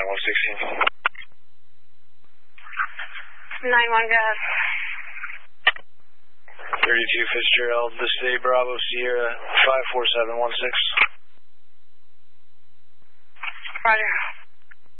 116. 9-1, go ahead. 32 Fitzgerald, this day Bravo Sierra 54716. Roger.